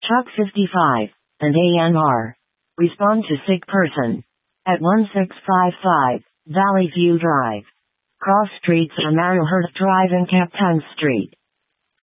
Chuck 55, and ANR. Respond to sick person. At 1655, Valley View Drive. Cross streets are Marylhurst Drive and Captain Street.